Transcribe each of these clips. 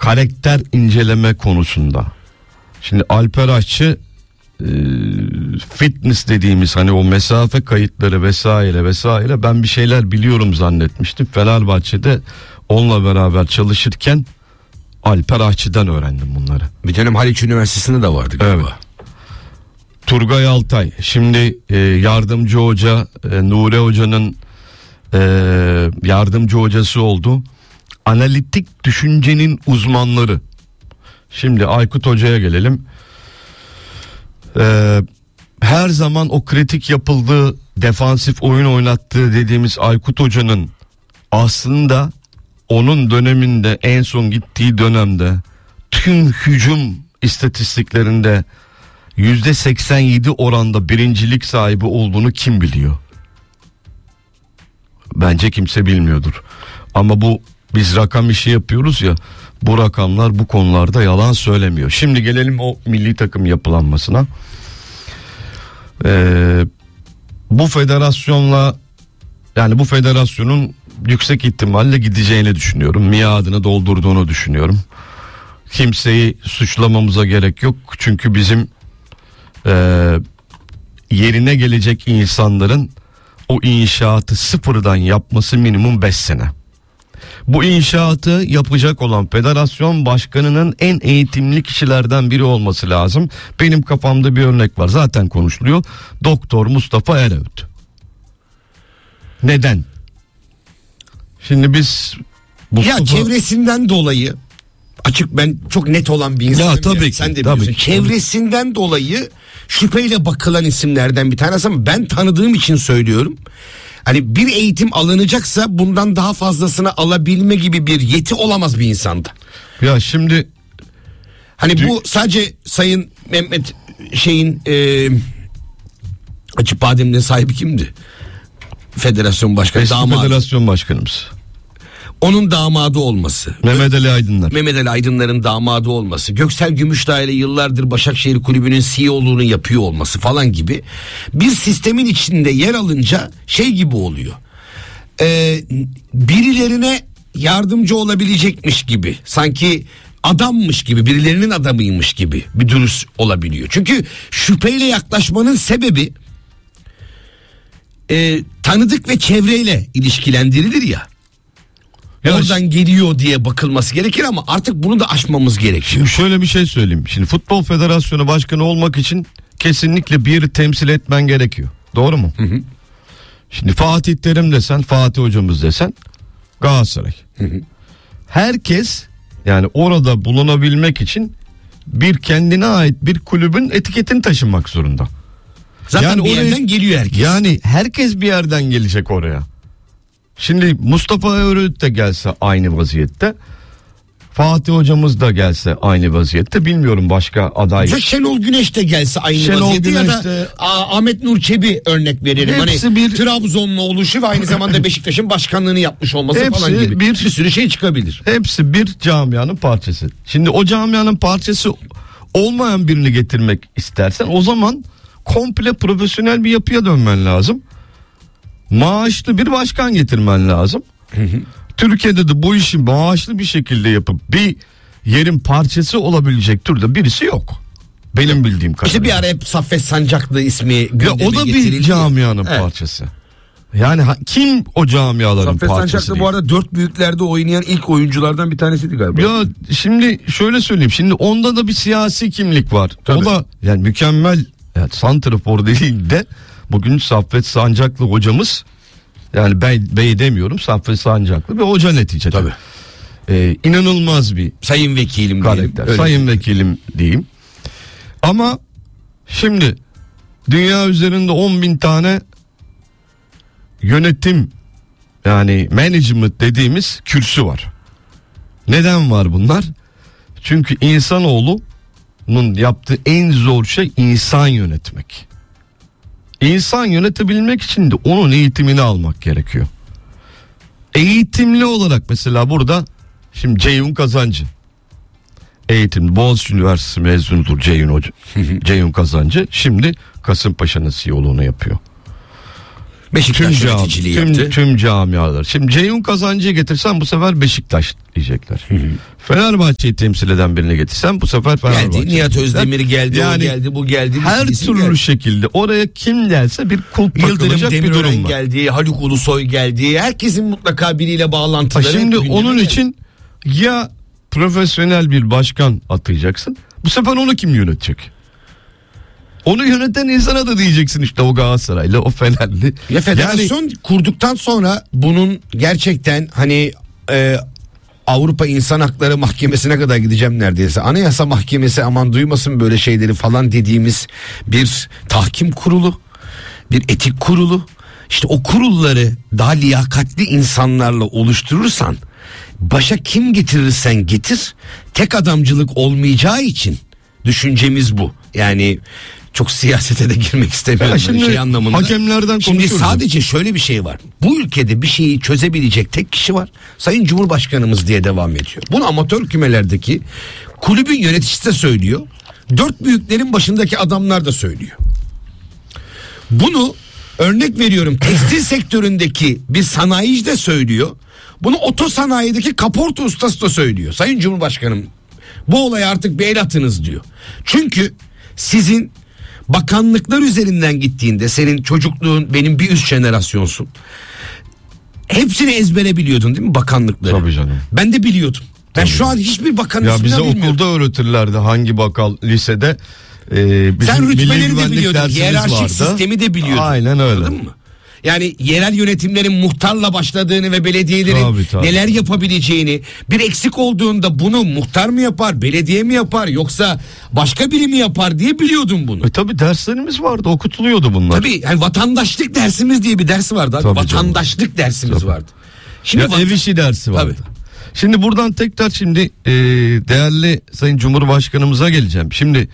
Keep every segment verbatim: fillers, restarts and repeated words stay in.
karakter inceleme konusunda. Şimdi Alper Aşçı e, fitness dediğimiz hani o mesafe kayıtları vesaire vesaire, ben bir şeyler biliyorum zannetmiştim. Fenerbahçe'de onunla beraber çalışırken Alper Aşçı'dan öğrendim bunları. Bir dönem Haliç Üniversitesi'nde de vardı galiba. Evet. Turgay Altay şimdi e, yardımcı hoca, e, Nuri Hoca'nın e, yardımcı hocası oldu. Analitik düşüncenin uzmanları. Şimdi Aykut Hoca'ya gelelim. Ee, her zaman o kritik yapıldığı, defansif oyun oynattığı dediğimiz Aykut Hoca'nın aslında onun döneminde, en son gittiği dönemde tüm hücum istatistiklerinde yüzde seksen yedi oranda birincilik sahibi olduğunu kim biliyor? Bence kimse bilmiyordur. Ama bu, biz rakam işi yapıyoruz ya, bu rakamlar bu konularda yalan söylemiyor. Şimdi gelelim o milli takım yapılanmasına. Ee, bu federasyonla, yani bu federasyonun yüksek ihtimalle gideceğini düşünüyorum. Miadını doldurduğunu düşünüyorum. Kimseyi suçlamamıza gerek yok. Çünkü bizim e, yerine gelecek insanların o inşaatı sıfırdan yapması minimum beş sene. Bu inşaatı yapacak olan federasyon başkanının en eğitimli kişilerden biri olması lazım. Benim kafamda bir örnek var, zaten konuşuluyor. Doktor Mustafa Eröğüt. Neden? Şimdi biz Mustafa... Ya çevresinden dolayı, açık, ben çok net olan bir insanım. Ya tabii ya. ki. Sen de tabii biliyorsun. ki. Çevresinden dolayı şüpheyle bakılan isimlerden bir tanesi, ama ben tanıdığım için söylüyorum. Hani bir eğitim alınacaksa bundan daha fazlasını alabilme gibi bir yeti olamaz bir insanda. Ya şimdi hani bu sadece Sayın Mehmet şeyin e, Açık Badem'in sahibi kimdi? Federasyon başkanı, eski damadı. federasyon başkanımız. Onun damadı olması. Mehmet Ali Aydınlar. Mehmet Ali Aydınlar'ın damadı olması. Göksel Gümüşdağ ile yıllardır Başakşehir Kulübü'nün C E O'luğunu yapıyor olması falan gibi. Bir sistemin içinde yer alınca şey gibi oluyor. Ee, birilerine yardımcı olabilecekmiş gibi. Sanki adammış gibi, birilerinin adamıymış gibi bir duruş olabiliyor. Çünkü şüpheyle yaklaşmanın sebebi e, tanıdık ve çevreyle ilişkilendirilir ya. Ya oradan ş- geliyor diye bakılması gerekir, ama artık bunu da aşmamız gerekiyor. Şimdi şöyle bir şey söyleyeyim. Şimdi Futbol Federasyonu Başkanı olmak için kesinlikle bir yeri temsil etmen gerekiyor. Doğru mu? Hı hı. Şimdi Fatih Terim desen, Fatih hocamız desen Galatasaray. Hı hı. Herkes, yani orada bulunabilmek için bir kendine ait bir kulübün etiketini taşınmak zorunda. Zaten yani bir oraya, yerden geliyor herkes. Yani herkes bir yerden gelecek oraya. Şimdi Mustafa Eröğüt de gelse aynı vaziyette. Fatih hocamız da gelse aynı vaziyette. Bilmiyorum başka aday. Ya Şenol Güneş de gelse aynı Şenol vaziyette, Güneş ya da de... Ahmet Nur Çebi örnek verelim. Hepsi hani bir... Trabzonlu oluşu ve aynı zamanda Beşiktaş'ın başkanlığını yapmış olması hepsi falan gibi. Bir, bir sürü şey çıkabilir. Hepsi bir camianın parçası. Şimdi o camianın parçası olmayan birini getirmek istersen, o zaman komple profesyonel bir yapıya dönmen lazım. Maaşlı bir başkan getirmen lazım. Hı hı. Türkiye'de de bu işi maaşlı bir şekilde yapıp bir yerin parçası olabilecek türde birisi yok. Benim bildiğim kadarıyla. İşte bir ara hep Saffet Sancaklı ismi gündeme ya o da bir camianın ya. parçası. Yani ha, kim o camiaların Saffet parçası? Sancaklı değil? bu arada dört büyüklerde oynayan ilk oyunculardan bir tanesiydi galiba. Ya şimdi şöyle söyleyeyim. Şimdi onda da bir siyasi kimlik var. Tabii. O da yani mükemmel, yani santrafor değil de bugün Saffet Sancaklı hocamız, yani bey, bey demiyorum, Saffet Sancaklı bir hoca neticede. Tabii. Ee, inanılmaz bir sayın vekilim karakter. Öyle sayın vekilim diyeyim. Ama şimdi dünya üzerinde on bin tane yönetim, yani management dediğimiz kürsü var. Neden var bunlar? Çünkü insanoğlunun yaptığı en zor şey insan yönetmek. İnsan yönetebilmek için de onun eğitimini almak gerekiyor. Eğitimli olarak mesela burada şimdi Ceyhun Kazancı eğitim, Boğaziçi Üniversitesi mezunudur Ceyhun Hoca. Ceyhun Kazancı şimdi Kasımpaşa'nın C E O'luğunu yapıyor. Beşiktaş Tüm, cami, yöneticiliği tüm, yaptı. tüm camialar. Şimdi Ceyhun Kazancı'yı getirsen bu sefer Beşiktaş diyecekler. Hı hı. Fenerbahçe'yi temsil eden birini getirsen bu sefer Fenerbahçe. Geldi, Nihat Özdemir geldi, yani, o geldi, bu geldi. Her türlü geldi. şekilde oraya kim gelse bir kulp takılacak bir durum var. geldi, Haluk Ulusoy geldi. Herkesin mutlaka biriyle bağlantıları. Şimdi onun geldi. için ya profesyonel bir başkan atayacaksın. Bu sefer onu kim yönetecek? Onu yöneten insana da diyeceksin işte o Galatasaraylı, o Fenerli. Ya federasyon yani, kurduktan sonra bunun gerçekten hani e, Avrupa İnsan Hakları Mahkemesi'ne kadar gideceğim neredeyse. Anayasa Mahkemesi aman duymasın böyle şeyleri falan dediğimiz bir tahkim kurulu, bir etik kurulu. İşte o kurulları daha liyakatli insanlarla oluşturursan, başa kim getirirsen getir, tek adamcılık olmayacağı için düşüncemiz bu. Yani çok siyasete de girmek istemiyorum. Ya şimdi şey anlamında. Hakemlerden Şimdi sadece şöyle bir şey var. Bu ülkede bir şeyi çözebilecek tek kişi var. Sayın Cumhurbaşkanımız diye devam ediyor. Bunu amatör kümelerdeki kulübün yöneticisi de söylüyor. Dört büyüklerin başındaki adamlar da söylüyor. Bunu örnek veriyorum tekstil sektöründeki bir sanayici de söylüyor. Bunu otosanayideki kaporta ustası da söylüyor. Sayın Cumhurbaşkanım bu olaya artık bir el atınız diyor. Çünkü sizin bakanlıklar üzerinden gittiğinde senin çocukluğun benim bir üst jenerasyonsun. Hepsini ezbere biliyordun değil mi bakanlıkları? Tabii canım. Ben de biliyordum. Ben Tabii. şu an hiçbir bakan ya ismini bize bilmiyorum. Okulda öğretirlerdi hangi bakal lisede. E, bizim Sen rütbeleri milli de biliyordun. Hiyerarşik vardı. sistemi de biliyordun. Aynen öyle. Anladın mı? Yani yerel yönetimlerin muhtarla başladığını ve belediyelerin tabii, tabii. neler yapabileceğini, bir eksik olduğunda bunu muhtar mı yapar, belediye mi yapar yoksa başka biri mi yapar diye biliyordum bunu. E tabii derslerimiz vardı, okutuluyordu bunlar. Tabii yani vatandaşlık dersimiz diye bir dersi vardı. Tabii vatandaşlık canım. dersimiz Tabii. vardı. Şimdi ya vatan... ev işi dersi vardı. Tabii. Şimdi buradan tekrar şimdi e, değerli Sayın Cumhurbaşkanımıza geleceğim. Şimdi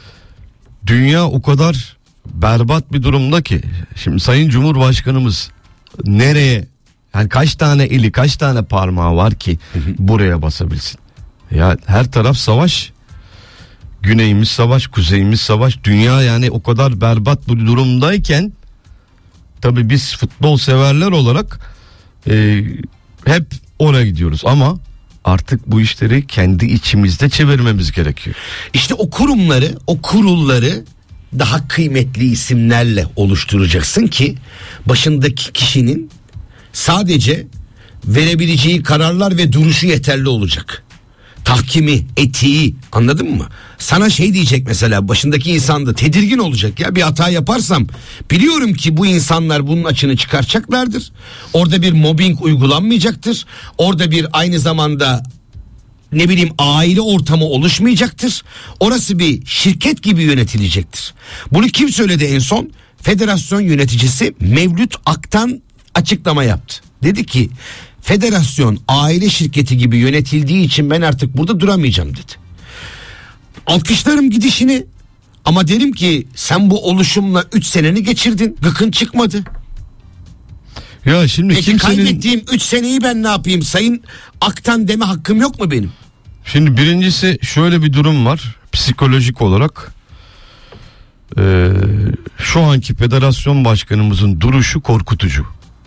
dünya o kadar berbat bir durumda ki şimdi Sayın Cumhurbaşkanımız nereye, yani kaç tane eli kaç tane parmağı var ki buraya basabilsin? Ya her taraf savaş, güneyimiz savaş, kuzeyimiz savaş, dünya yani o kadar berbat bir durumdayken tabii biz futbol severler olarak e, hep oraya gidiyoruz ama artık bu işleri kendi içimizde çevirmemiz gerekiyor. İşte o kurumları, o kurulları daha kıymetli isimlerle oluşturacaksın ki başındaki kişinin sadece verebileceği kararlar ve duruşu yeterli olacak. Tahkimi, etiği, anladın mı? Sana şey diyecek mesela, başındaki insan da tedirgin olacak ya, bir hata yaparsam biliyorum ki bu insanlar bunun açını çıkaracaklardır. Orada bir mobbing uygulanmayacaktır. Orada bir aynı zamanda ne bileyim aile ortamı oluşmayacaktır. Orası bir şirket gibi yönetilecektir. Bunu kim söyledi en son? Federasyon yöneticisi Mevlüt Aktan açıklama yaptı. Dedi ki federasyon aile şirketi gibi yönetildiği için ben artık burada duramayacağım dedi. Alkışlarım gidişini ama derim ki sen bu oluşumla üç seneni geçirdin, gıkın çıkmadı. Ya şimdi Peki kimsenin... kaybettiğim üç seneyi ben ne yapayım? Sayın Aktan deme hakkım yok mu benim? Şimdi birincisi şöyle bir durum var. Psikolojik olarak e, şu anki federasyon başkanımızın duruşu korkutucu.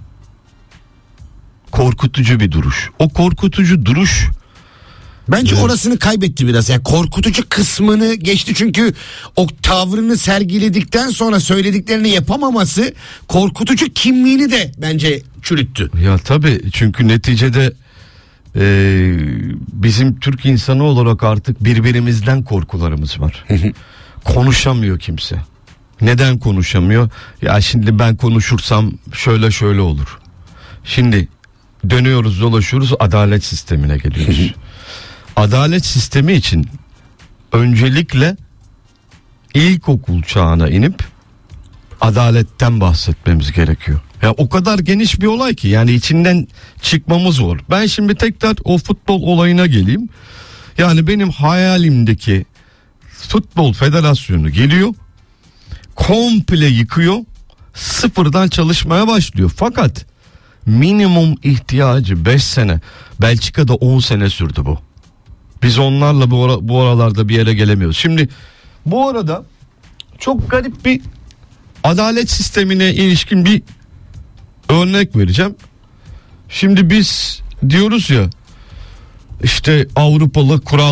Korkutucu bir duruş. O korkutucu duruş bence evet. orasını kaybetti biraz. Yani korkutucu kısmını geçti çünkü o tavrını sergiledikten sonra söylediklerini yapamaması korkutucu kimliğini de bence çürüttü. Ya tabii çünkü neticede e, bizim Türk insanı olarak artık birbirimizden korkularımız var. Konuşamıyor kimse. Neden konuşamıyor? Ya şimdi ben konuşursam şöyle şöyle olur. Şimdi dönüyoruz dolaşıyoruz adalet sistemine geliyoruz. Adalet sistemi için öncelikle ilkokul çağına inip adaletten bahsetmemiz gerekiyor. Ya o kadar geniş bir olay ki yani içinden çıkmamız zor. Ben şimdi tekrar o futbol olayına geleyim. Yani benim hayalimdeki futbol federasyonu geliyor, komple yıkıyor, sıfırdan çalışmaya başlıyor. Fakat minimum ihtiyacı beş sene, Belçika'da on sene sürdü bu. Biz onlarla bu, ara, bu aralarda bir yere gelemiyoruz. Şimdi bu arada çok garip bir adalet sistemine ilişkin bir Örnek vereceğim. Şimdi biz diyoruz ya işte Avrupalı kural